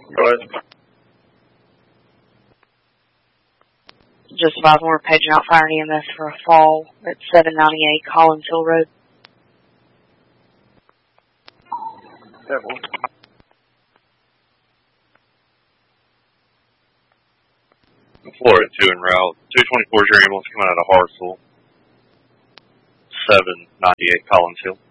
Go ahead. Just advise we're paging out fire and EMS for a fall at 798 Collins Hill Road. Careful. Florida 2 en route. 224 is your ambulance coming out of Hartsville. 798 Collins Hill.